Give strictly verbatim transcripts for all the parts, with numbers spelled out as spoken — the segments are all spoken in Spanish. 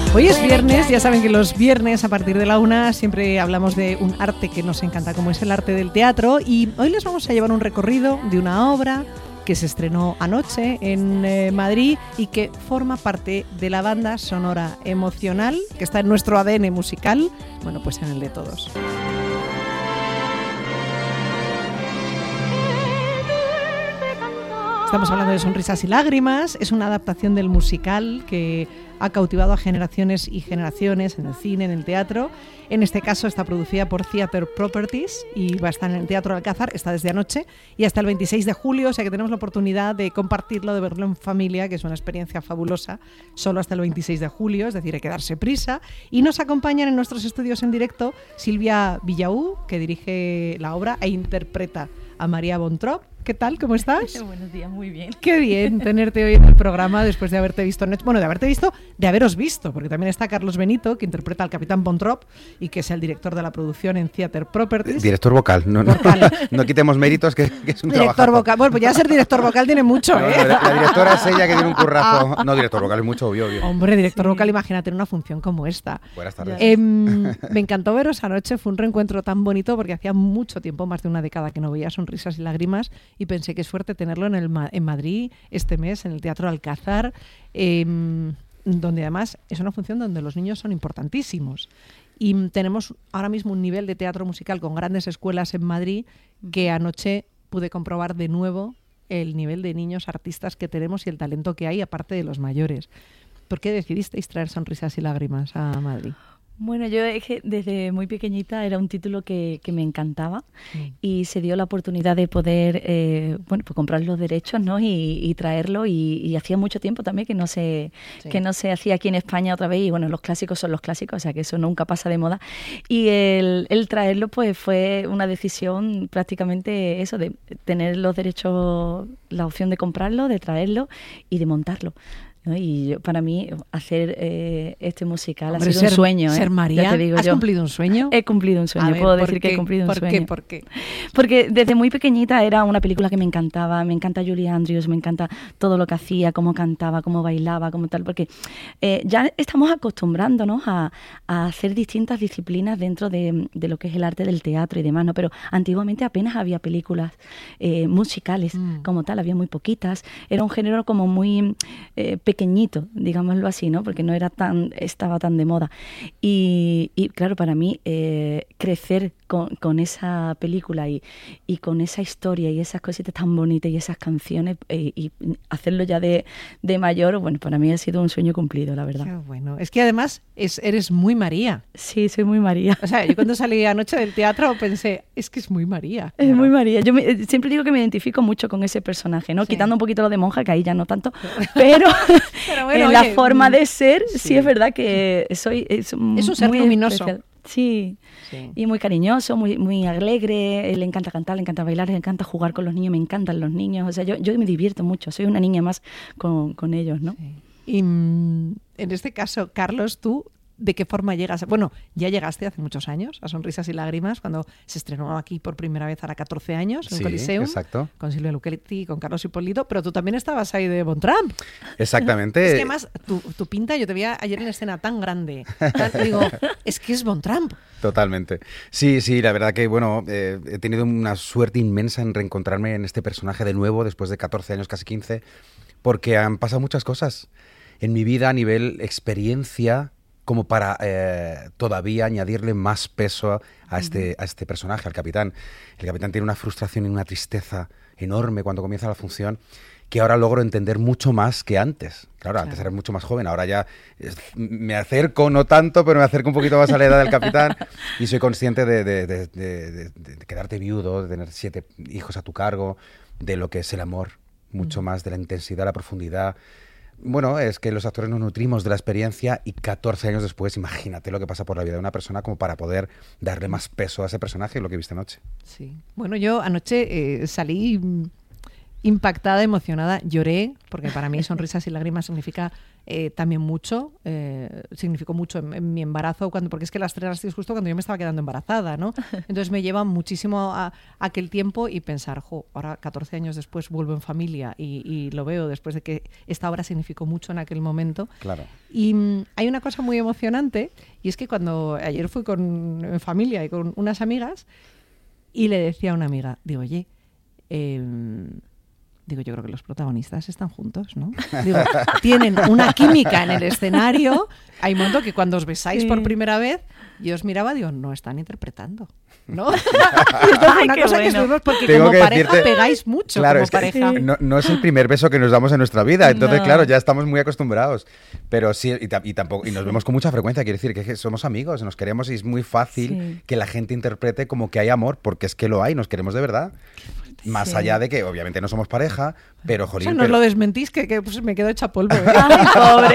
Hoy es viernes, ya saben que los viernes a partir de la una siempre hablamos de un arte que nos encanta, como es el arte del teatro, y hoy les vamos a llevar un recorrido de una obra que se estrenó anoche en eh, Madrid y que forma parte de la banda sonora emocional que está en nuestro A D N musical, bueno, pues en el de todos. Estamos hablando de Sonrisas y Lágrimas, es una adaptación del musical que ha cautivado a generaciones y generaciones en el cine, en el teatro. En este caso está producida por Theatre Properties y va a estar en el Teatro Alcázar, está desde anoche y hasta el veintiséis de julio, o sea que tenemos la oportunidad de compartirlo, de verlo en familia, que es una experiencia fabulosa, solo hasta el veintiséis de julio, es decir, hay que darse prisa. Y nos acompañan en nuestros estudios en directo Silvia Villaú, que dirige la obra e interpreta a María Bontrop. ¿Qué tal? ¿Cómo estás? Buenos días, muy bien. Qué bien tenerte hoy en el programa después de haberte visto anoche. Bueno, de haberte visto, de haberos visto, porque también está Carlos Benito, que interpreta al capitán Bontrop y que es el director de la producción en Theatre Properties. Director vocal, no, no, vocal. no quitemos méritos, que, que es un Director trabajazo. vocal. Bueno, pues ya ser director vocal tiene mucho, no, ¿eh? No, la, la directora es ella que tiene un currazo. No, director vocal es mucho, obvio, obvio. Hombre, director sí. vocal, imagínate en una función como esta. Buenas tardes. Eh, me encantó veros anoche, fue un reencuentro tan bonito porque hacía mucho tiempo, más de una década, que no veía Sonrisas y Lágrimas y pensé que es fuerte tenerlo en, el, en Madrid este mes, en el Teatro Alcázar, eh, donde además es una función donde los niños son importantísimos. Y tenemos ahora mismo un nivel de teatro musical con grandes escuelas en Madrid que anoche pude comprobar de nuevo el nivel de niños artistas que tenemos y el talento que hay, aparte de los mayores. ¿Por qué decidisteis traer Sonrisas y Lágrimas a Madrid? Bueno, yo es que desde muy pequeñita era un título que, que me encantaba sí. y se dio la oportunidad de poder eh, bueno, pues comprar los derechos, ¿no? y, y traerlo y, y hacía mucho tiempo también que no se sí. que no se hacía aquí en España otra vez y bueno, los clásicos son los clásicos, o sea que eso nunca pasa de moda y el, el traerlo pues fue una decisión prácticamente eso, de tener los derechos, la opción de comprarlo, de traerlo y de montarlo. ¿No? Y yo, para mí hacer eh, este musical Hombre, ha sido ser, un sueño. Ser ¿eh? María, ya te digo ¿has yo. cumplido un sueño? He cumplido un sueño, ver, puedo decir qué? que he cumplido un ¿Por sueño. Qué? ¿Por qué? Porque desde muy pequeñita era una película que me encantaba, me encanta Julie Andrews, me encanta todo lo que hacía, cómo cantaba, cómo bailaba, cómo tal, porque eh, ya estamos acostumbrándonos a, a hacer distintas disciplinas dentro de, de lo que es el arte del teatro y demás, ¿no? Pero antiguamente apenas había películas eh, musicales mm. como tal, había muy poquitas, era un género como muy eh, pequeñito, digámoslo así, ¿no? Porque no era tan, estaba tan de moda. Y, y claro, para mí, eh, crecer con, con esa película y, y con esa historia y esas cositas tan bonitas y esas canciones eh, y hacerlo ya de, de mayor, bueno, para mí ha sido un sueño cumplido, la verdad. Qué bueno. Es que además es, eres muy María. Sí, soy muy María. O sea, yo cuando salí anoche del teatro pensé, es que es muy María. Es claro. muy María. Yo me, siempre digo que me identifico mucho con ese personaje, ¿no? Sí. Quitando un poquito lo de monja, que ahí ya no tanto, pero, pero bueno, en la oye, forma de ser, sí. sí es verdad que soy... Es, es un ser luminoso. Especial. Sí. sí, y muy cariñoso, muy muy alegre, le encanta cantar, le encanta bailar, le encanta jugar con los niños, me encantan los niños, o sea, yo, yo me divierto mucho, soy una niña más con, con ellos, ¿no? Sí. Y mm, en este caso, Carlos, tú, ¿de qué forma llegas? Bueno, ya llegaste hace muchos años a Sonrisas y Lágrimas, cuando se estrenó aquí por primera vez ahora catorce años en sí, Coliseum, exacto. con Silvia Luchetti, con Carlos Hipólito, pero tú también estabas ahí de Bontrop. Exactamente. Es que además, tu, tu pinta, yo te vi ayer en escena tan grande, tan, digo, es que es Bontrop. Totalmente. Sí, sí, la verdad que, bueno, eh, he tenido una suerte inmensa en reencontrarme en este personaje de nuevo, después de catorce años, casi quince, porque han pasado muchas cosas en mi vida a nivel experiencia, como para eh, todavía añadirle más peso a este, a este personaje, al capitán. El capitán tiene una frustración y una tristeza enorme cuando comienza la función, que ahora logro entender mucho más que antes. Claro, claro. Antes era mucho más joven, ahora ya es, me acerco, no tanto, pero me acerco un poquito más a la edad del capitán y soy consciente de, de, de, de, de, de quedarte viudo, de tener siete hijos a tu cargo, de lo que es el amor, mucho mm. más de la intensidad, la profundidad. Bueno, es que los actores nos nutrimos de la experiencia y catorce años después, imagínate lo que pasa por la vida de una persona como para poder darle más peso a ese personaje, lo que viste anoche. Sí. Bueno, yo anoche eh, salí impactada, emocionada, lloré, porque para mí Sonrisas y Lágrimas significa eh, también mucho, eh, significó mucho en, en mi embarazo, cuando, porque es que la estrenasteis justo cuando yo me estaba quedando embarazada, ¿no? Entonces me lleva muchísimo a, a aquel tiempo y pensar, jo, ahora catorce años después vuelvo en familia y, y lo veo después de que esta obra significó mucho en aquel momento. Claro. Y mm, hay una cosa muy emocionante, y es que cuando ayer fui con en familia y con unas amigas y le decía a una amiga, digo, oye, eh, digo, yo creo que los protagonistas están juntos, ¿no? Digo, tienen una química en el escenario. Hay un momento que cuando os besáis sí. por primera vez, yo os miraba, digo, no están interpretando, ¿no? Y esto fue una Ay, cosa bueno. que estuvimos, porque Tengo como que pareja decirte, pegáis mucho, claro, como es que pareja. no, no es el primer beso que nos damos en nuestra vida, entonces No. claro, ya estamos muy acostumbrados. Pero sí, y, ta- y tampoco y nos vemos con mucha frecuencia, quiere decir que, es que somos amigos, nos queremos y es muy fácil Sí. que la gente interprete como que hay amor, porque es que lo hay, nos queremos de verdad. Más Sí. allá de que obviamente no somos pareja, pero O jolín, sea, no os pero- lo desmentís, que, que pues, me quedo hecha polvo. ¿eh? Ay, pobre.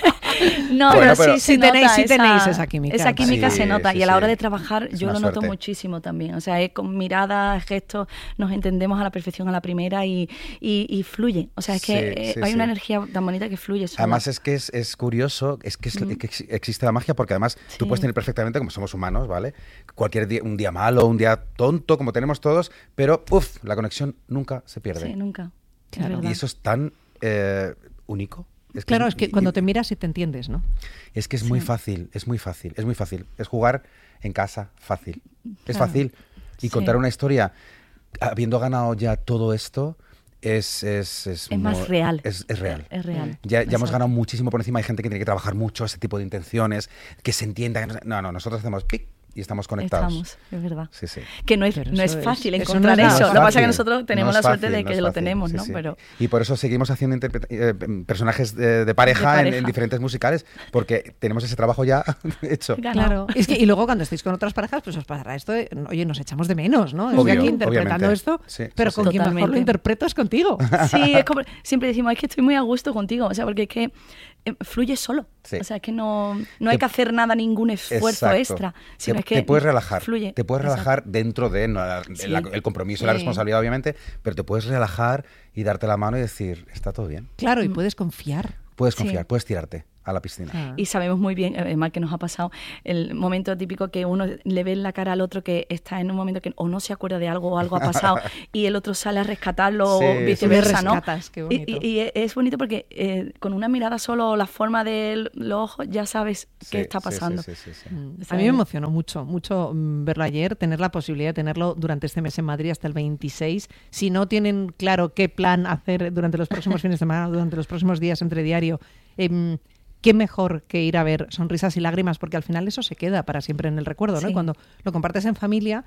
No, Bueno, pero, pero- sí, se Sí tenéis- nota sí tenéis esa química. Esa química Sí, se nota sí, y a la sí. hora de trabajar Es yo una lo noto suerte. muchísimo también. O sea, es con miradas, gestos, nos entendemos a la perfección a la primera y, y, y fluye. O sea, es que Sí, eh, sí, hay sí. una energía tan bonita que fluye sola. Además es que es, es curioso, es que, es, Mm. que ex- existe la magia porque además tú Sí. puedes tener perfectamente, como somos humanos, ¿vale? Cualquier día, un día malo, un día tonto, como tenemos todos, pero uff, la conexión nunca se pierde. Sí, nunca. Es Claro. verdad. Y eso es tan eh, único. Es Claro, es- es que y- cuando te miras y te entiendes, ¿no? Es que es muy Sí. fácil, es muy fácil, es muy fácil. Es jugar en casa, fácil. Es Claro. fácil. Y Sí. contar una historia, habiendo ganado ya todo esto, es... Es, es, Es más mo- real. Es, es real. Es real. Ya, ya hemos Exacto. ganado muchísimo por encima. Hay gente que tiene que trabajar mucho ese tipo de intenciones, que se entienda. Que no, se- no, no, nosotros hacemos pic y estamos conectados. Estamos, es verdad. Sí, sí. Que no es, Pero no es eso es- fácil eso encontrar no es eso. nada Lo que pasa es fácil. que nosotros tenemos No es la suerte fácil, de no que es lo fácil, tenemos, sí, ¿no? sí. Pero Y por eso seguimos haciendo interpreta- eh, personajes de, de pareja, De en- En, pareja. diferentes musicales, porque tenemos ese trabajo ya hecho. Claro. Es que, y luego cuando estéis con otras parejas, pues os pasará esto de, oye, nos echamos de menos, ¿no? Estoy Obvio, aquí interpretando obviamente. esto, Sí, pero sí, con sí. quien mejor lo Totalmente. interpreto es contigo. Sí, es como, siempre decimos, es que estoy muy a gusto contigo, o sea, porque es que eh, fluye solo. Sí. O sea, es que no, no hay Te- que hacer nada, ningún esfuerzo Exacto. extra, sino te, es que te puedes relajar, fluye. te puedes Exacto. relajar dentro de no, la- Sí. la- el compromiso, la Sí. responsabilidad, obviamente, pero te puedes relajar y darte la mano y decir, está todo bien. Claro, y puedes confiar. Puedes Sí. confiar, puedes tirarte a la piscina. Ah. Y sabemos muy bien, además que nos ha pasado, el momento típico que uno le ve en la cara al otro que está en un momento que o no se acuerda de algo o algo ha pasado y el otro sale a rescatarlo Sí, o sí, viceversa, sí. ¿no? Rescatas, qué Y, bonito. y- y es bonito porque eh, con una mirada solo o la forma de los ojos ya sabes Sí, qué está sí, pasando. sí, sí, sí, sí. Mm. O A sea, mí me emocionó mucho, mucho mm, verlo ayer, tener la posibilidad de tenerlo durante este mes en Madrid hasta el veintiséis. Si no tienen claro qué plan hacer durante los próximos fines de semana, durante los próximos días entre diario, em, qué mejor que ir a ver Sonrisas y Lágrimas, porque al final eso se queda para siempre en el recuerdo, ¿no? Sí. Y cuando lo compartes en familia,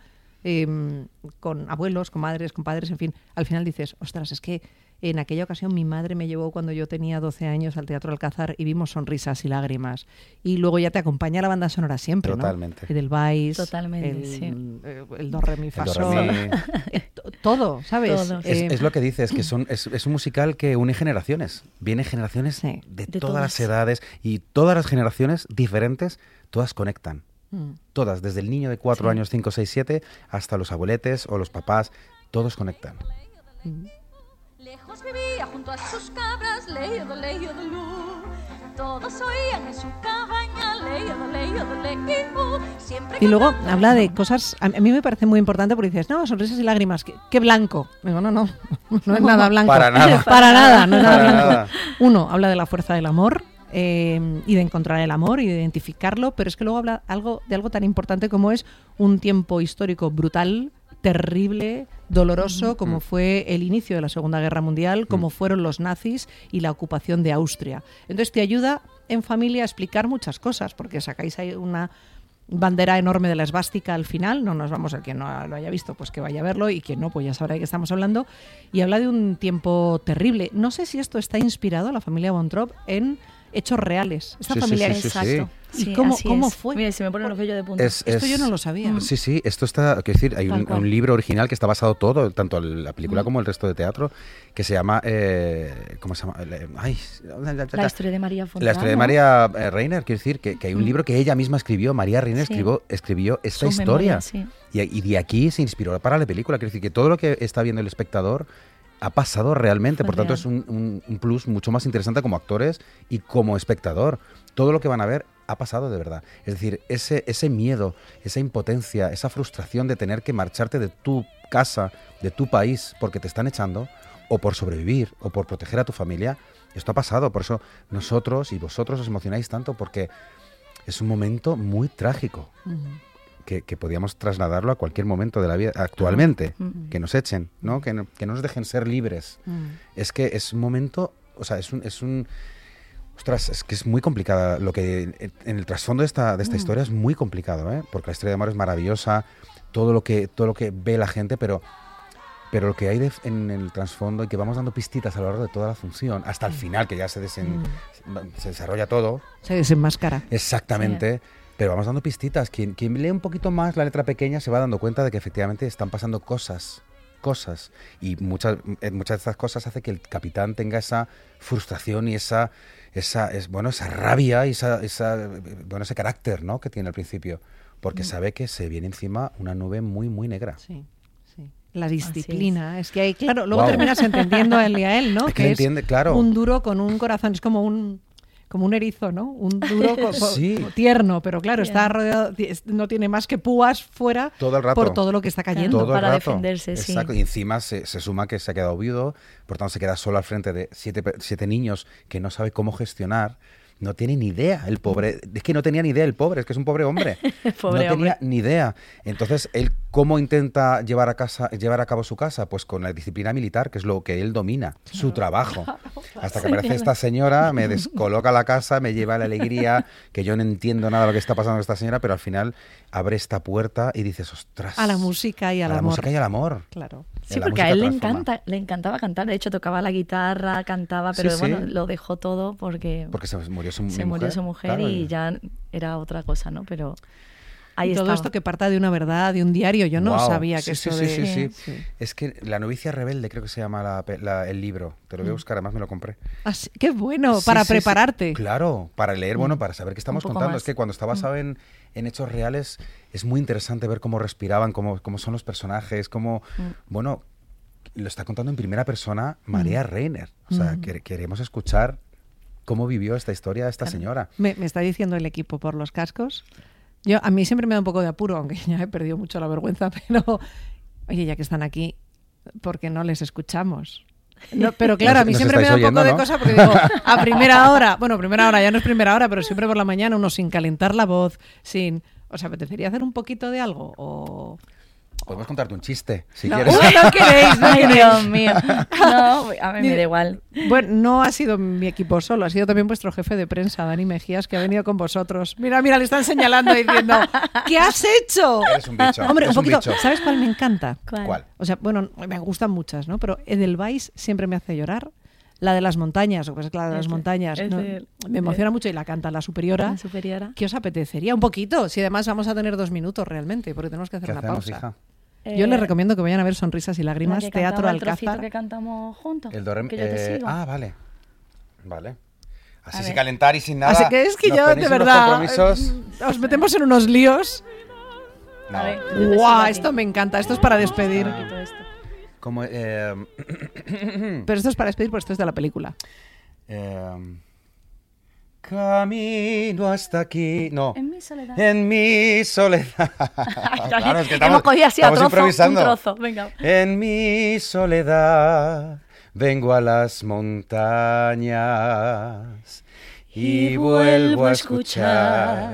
em, con abuelos, con madres, con padres, en fin, al final dices, ostras, es que en aquella ocasión mi madre me llevó cuando yo tenía doce años al Teatro Alcázar y vimos Sonrisas y Lágrimas. Y luego ya te acompaña la banda sonora siempre, ¿no? Totalmente. Y del Vice, Totalmente, el, sí. eh, el do, re, mi, fa, El do, sol, re, mi. eh, to- todo, ¿sabes? Todo. Es, Eh, es lo que dices, que son, es, es un musical que une generaciones. Viene generaciones Sí. de, De todas las todas. edades y todas las generaciones diferentes, todas conectan. mm. Todas, desde el niño de cuatro Sí. años, cinco, seis, siete, hasta los abueletes o los papás, todos conectan. Lejos vivía junto a sus cabras, leído, leído, luz. Todos oían en su cabaña, leído, leído, leído. Siempre Y luego cantaba- habla de cosas, a a mí me parece muy importante porque dices, no, sonrisas y lágrimas, qué, qué blanco. Digo, no, no, no es nada blanco. Para nada. Para nada, no es nada Para blanco. nada. Uno, habla de la fuerza del amor eh, y de encontrar el amor y de identificarlo, pero es que luego habla algo de algo tan importante como es un tiempo histórico brutal, terrible, doloroso, como fue el inicio de la Segunda Guerra Mundial, como fueron los nazis y la ocupación de Austria. Entonces te ayuda en familia a explicar muchas cosas, porque sacáis ahí una bandera enorme de la esvástica al final, no nos vamos a quien no lo haya visto, pues que vaya a verlo, y quien no, pues ya sabrá de qué estamos hablando, y habla de un tiempo terrible. No sé si esto está inspirado, la familia Von Trapp, en hechos reales. Esta Sí, sí, familia sí, es- sí, Exacto. ¿Y Sí, cómo- así cómo es. fue? Mire, se me ponen los vellos de punta. Es- Esto es- yo no lo sabía. Sí, sí, esto está, quiero decir, hay Tal un, cual. un libro original que está basado todo, tanto en la película como el resto de teatro, que se llama, eh, ¿cómo se llama? Eh, Ay, La historia de María Fontana. La historia de María eh, Reiner, quiero decir, que, que hay un libro que ella misma escribió, María Reiner Sí. escribió, escribió esta Sus historia. memorias, sí. y, y de aquí se inspiró para la película. Quiero decir que todo lo que está viendo el espectador ha pasado realmente. Fue Por tanto, real. es un, un- un plus mucho más interesante como actores y como espectador. Todo lo que van a ver ha pasado de verdad. Es decir, ese, ese miedo, esa impotencia, esa frustración de tener que marcharte de tu casa, de tu país, porque te están echando, o por sobrevivir, o por proteger a tu familia, esto ha pasado. Por eso nosotros y vosotros os emocionáis tanto, porque es un momento muy trágico. Ujú. Que, que podíamos trasladarlo a cualquier momento de la vida actualmente, Mm. que nos echen, ¿no? Que, no, que no nos dejen ser libres. Mm. Es que es un momento, o sea, es un, es un ostras, es que es muy complicada lo que en el trasfondo de esta, de esta historia es muy complicado, ¿eh? Porque la historia de amor es maravillosa, todo lo que todo lo que ve la gente, pero pero lo que hay de- en el trasfondo y que vamos dando pistitas a lo largo de toda la función, hasta el final que ya se, desen- se desarrolla todo. Se desenmascara. Exactamente. Pero vamos dando pistitas. Quien, quien lee un poquito más la letra pequeña se va dando cuenta de que efectivamente están pasando cosas. Cosas. Y muchas, eh, muchas de estas cosas hace que el capitán tenga esa frustración y esa, esa, es, bueno, esa rabia y esa, esa, eh, bueno, ese carácter, ¿no? que tiene al principio. Porque sabe que se viene encima una nube muy, muy negra. Sí, sí. La disciplina. Es. que hay, claro, luego Guau. terminas entendiendo a él y a él, ¿no? Es que le entiende, claro. un duro con un corazón, es como un como un erizo, ¿no? Un duro co- co- Sí. tierno, pero claro, está Tierno. rodeado, no tiene más que púas fuera Todo el rato. por todo lo que está cayendo. Todo para el rato. defenderse, sí. Exacto. Y encima se, se suma que se ha quedado viudo, por tanto se queda solo al frente de siete, pe- siete niños que no sabe cómo gestionar. No tiene ni idea el pobre. Es que no tenía ni idea el pobre, es que es un pobre hombre. Pobre no tenía hombre. ni idea. Entonces, él cómo intenta llevar a casa, llevar a cabo su casa, pues con la disciplina militar, que es lo que él domina, su trabajo. Hasta que aparece esta señora, me descoloca la casa, me lleva la alegría, que yo no entiendo nada de lo que está pasando con esta señora, pero al final abre esta puerta y dices, ostras. A la música y al a la amor. música y al amor. Claro. Sí, La porque música a él le transforma. encanta, le encantaba cantar. De hecho, tocaba la guitarra, cantaba, Sí, pero sí. bueno, lo dejó todo porque, Porque se murió su, se mi murió mujer, su mujer claro, y ya era otra cosa, ¿no? Pero ahí Y todo estaba. esto que parta de una verdad, de un diario. Yo no Guau. sabía Sí, que sí, esto sí, de... sí, sí. Es que La novicia rebelde creo que se llama la pe- la- el libro. Te lo voy a buscar, además me lo compré. Ah, sí, qué bueno, Sí, para sí, sí. prepararte. Claro, para leer, bueno, para saber qué estamos poco contando. más. Es que cuando está basado en, en hechos reales es muy interesante ver cómo respiraban, cómo, cómo son los personajes, cómo, bueno, lo está contando en primera persona María Reiner. O sea, que- queremos escuchar cómo vivió esta historia esta señora. Me, me está diciendo el equipo por los cascos. Yo, a mí siempre me da un poco de apuro, aunque ya he perdido mucho la vergüenza, pero oye, ya que están aquí, ¿por qué no les escuchamos? No, pero claro, a mí Nos- nos siempre me da un estáis poco de oyendo, cosa porque digo, a primera hora, bueno, primera hora ya no es primera hora, pero siempre por la mañana uno sin calentar la voz, sin... ¿Os apetecería hacer un poquito de algo? O... Podemos contarte un chiste, si No, quieres. uy, no queréis, no Ay, queréis. Dios mío. No, a mí me da igual. Bueno, no ha sido mi equipo solo, ha sido también vuestro jefe de prensa, Dani Mejías, que ha venido con vosotros. Mira, mira, le están señalando diciendo, ¿qué has hecho? Eres un bicho. Hombre, un eres un poquito. bicho. ¿Sabes cuál me encanta? ¿Cuál? ¿Cuál? O sea, bueno, me gustan muchas, ¿no? Pero Edelweiss siempre me hace llorar. La de las montañas, o pues la de las Ese- montañas. ese- ¿no? Me emociona mucho y la canta la superiora. La superiora. ¿Qué os apetecería? Un poquito. Si además vamos a tener dos minutos realmente, porque tenemos que hacer ¿Qué una hacemos, pausa. hija? Yo les Eh, recomiendo que vayan a ver Sonrisas y la Lágrimas, que Teatro cantaba el trocito Alcázar. que cantamos juntos. El do, re, mi- que yo te eh, sigo. ah, vale. Vale. Así A sin ver. calentar y sin nada. Así que es que nos yo, ponéis de unos verdad, compromisos. eh, os metemos en unos líos. No. A ver, yo te sigo ¡Guau! a ti. Esto me encanta. Esto es para despedir. Un poquito esto. Como, eh, Pero esto es para despedir, porque esto es de la película. eh, camino hasta aquí. No. En mi soledad. En mi soledad. Claro, es que estamos, Hemos cogido así a estamos trozo, un improvisando. trozo. Venga. En mi soledad vengo a las montañas y vuelvo a escuchar